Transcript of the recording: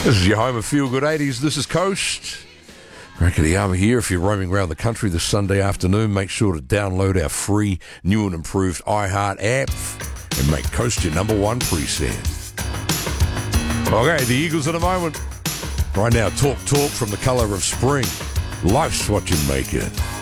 This is your home of Feel Good 80s. This is Coast. Rackety Armour here. If you're roaming around the country this Sunday afternoon, make sure to download our free, new and improved iHeart app and make Coast your number one preset. Okay, the Eagles in a moment. Right now, talk from the colour of spring. Life's what you make it.